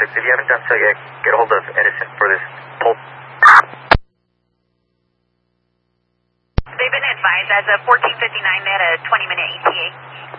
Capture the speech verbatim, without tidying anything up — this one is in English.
If, if you haven't done so yet, get a hold of Edison for this pull. They've been advised as of fourteen fifty-nine, they had a twenty minute E T A.